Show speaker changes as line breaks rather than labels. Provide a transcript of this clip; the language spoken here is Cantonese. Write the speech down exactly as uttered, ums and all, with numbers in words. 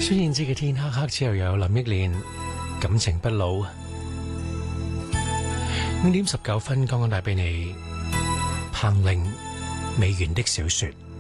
孫燕姿嘅天黑黑之後，又有林憶蓮感情不老。五點十九分，剛剛帶俾你彭羚美元的小說。